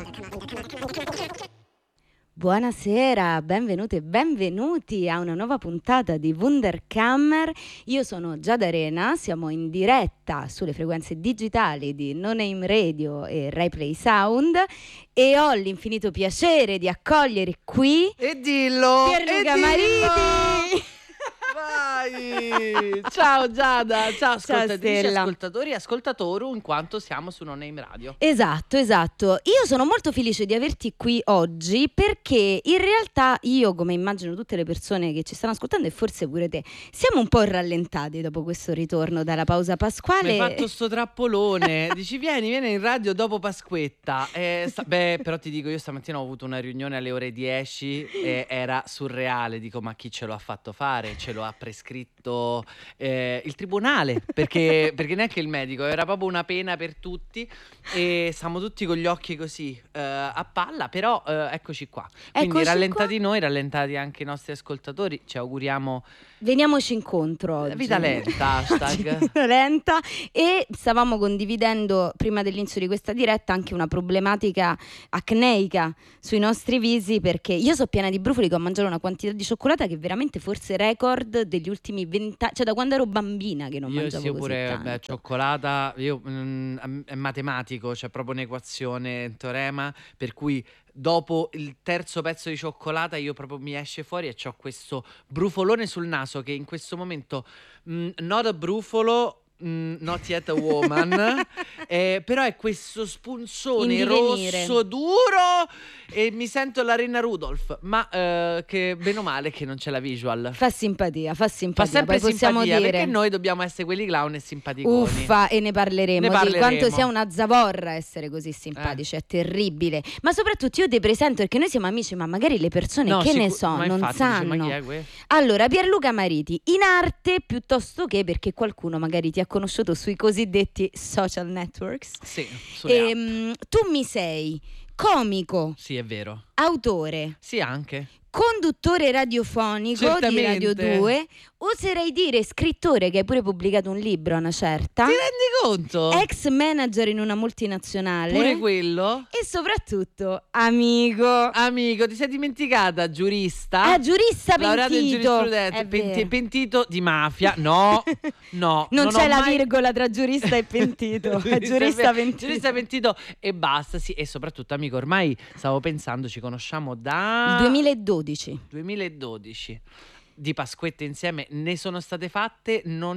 Buonasera, benvenute e benvenuti a una nuova puntata di Wunderkammer. Io sono Giada Arena, siamo in diretta sulle frequenze digitali di No Name Radio e Rai Play Sound e ho l'infinito piacere di accogliere qui E dillo! Pierluca Mariti! Vai! Ciao Giada, ciao ascoltatrici, Stella. ascoltatori e ascoltatori, in quanto siamo su No Name Radio. Esatto. Io sono molto felice di averti qui oggi perché in realtà io, come immagino tutte le persone che ci stanno ascoltando e forse pure te, siamo un po' rallentati dopo questo ritorno dalla pausa pasquale. Mi hai fatto sto trappolone, dici vieni in radio dopo Pasquetta. Però ti dico, io stamattina ho avuto una riunione alle ore 10 e era surreale, dico ma chi ce lo ha fatto fare? Ce lo ha prescritto il tribunale, perché neanche il medico, era proprio una pena per tutti e siamo tutti con gli occhi così a palla, però eccoci qua. Quindi Eccoci rallentati qua. noi, rallentati anche i nostri ascoltatori, ci auguriamo Veniamoci incontro oggi. vita lenta, hashtag. Vita lenta. E stavamo condividendo prima dell'inizio di questa diretta anche una problematica acneica sui nostri visi, perché io so piena di brufoli, che ho mangiato una quantità di cioccolata che è veramente forse record degli ultimi 20 anni, cioè da quando ero bambina che non mangiavo Io così pure, tanto. cioccolata, è matematico, c'è proprio un'equazione, un teorema, per cui dopo il terzo pezzo di cioccolata io proprio mi esce fuori e ho questo brufolone sul naso che in questo momento, not a brufolo, not yet a woman, però è questo spunzone In divenire. rosso duro e mi sento la Renna Rudolph, ma che bene o male che non c'è la visual. Fa simpatia. Fa sempre Poi possiamo simpatia, dire perché noi dobbiamo essere quelli clown e simpaticoni. uffa, e ne parleremo, Ne di parleremo. quanto sia una zavorra essere così simpatici, è terribile. Ma soprattutto io ti presento perché noi siamo amici, ma magari le persone No, che ne sicu- so, ma non infatti, dice, ma sanno. chi è que? Allora, Pierluca Mariti, in arte piuttosto che perché qualcuno magari ti ha conosciuto sui cosiddetti social networks. Sì, sulle app. Tu mi sei comico, Sì, è vero. autore, Sì, anche. conduttore radiofonico di Certamente. Radio 2, oserei dire scrittore, che hai pure pubblicato un libro, una certa, Ti rendi conto? ex manager in una multinazionale Pure quello? e soprattutto amico. Amico, ti sei dimenticata, giurista? Giurista Laureato in pentito. giurisprudenza, È vero. pentito di mafia. No, no. Non c'è ho la mai- virgola tra giurista e pentito. È giurista pentito. Giurista pentito e basta, sì. E soprattutto, amico, ormai stavo pensando, ci conosciamo da... Il 2012. 2012. Di Pasquette insieme ne sono state fatte, non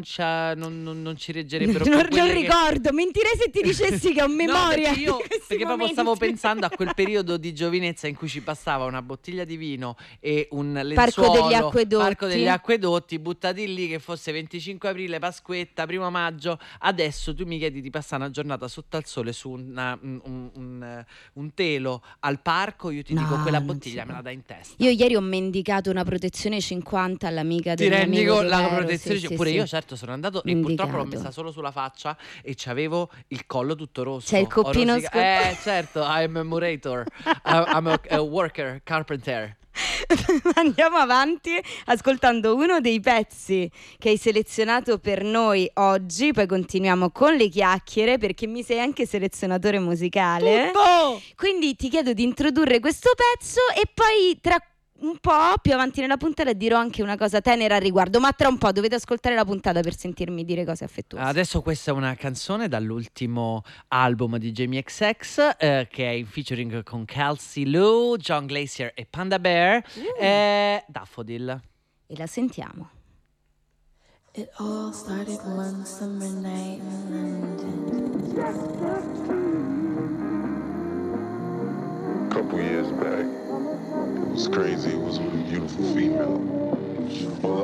ci reggerebbero più Non quelle che- ricordo, mentirei se ti dicessi che ho memoria. No, perché io di questi perché proprio momenti. stavo pensando a quel periodo di giovinezza in cui ci passava una bottiglia di vino e un Parco lenzuolo, degli Acquedotti. Parco degli Acquedotti, buttati lì, che fosse 25 aprile, Pasquetta, 1 maggio. Adesso tu mi chiedi di passare una giornata sotto al sole su un telo al parco, io ti No, dico quella non bottiglia si me può. la dai in testa. Io ieri ho mendicato una protezione 50 all'amica Ti del mio rendi amico conto? La Tevero, protezione, sì, pure sì, io sì. certo sono andato e purtroppo l'ho Indicato. messa solo sulla faccia e c'avevo il collo tutto rosso. C'è il coppino Ho certo, I'm a murator, I'm a worker, carpenter. Andiamo avanti ascoltando uno dei pezzi che hai selezionato per noi oggi, poi continuiamo con le chiacchiere perché mi sei anche selezionatore musicale. Tutto! Quindi ti chiedo di introdurre questo pezzo e poi tra un po' più avanti nella puntata dirò anche una cosa tenera al riguardo, ma tra un po' dovete ascoltare la puntata per sentirmi dire cose affettuose. Adesso questa è una canzone dall'ultimo album di Jamie XX che è in featuring con Kelsey Lou, John Glacier e Panda Bear, Daffodil. E la sentiamo. It all started one summer night in London. A couple years back. It was crazy. It was with a beautiful female. Well,